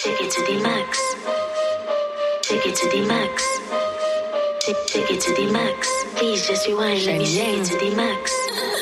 Take it to the max. Take it to the max. Take it to the max. Please just rewind. Let me take it to the max.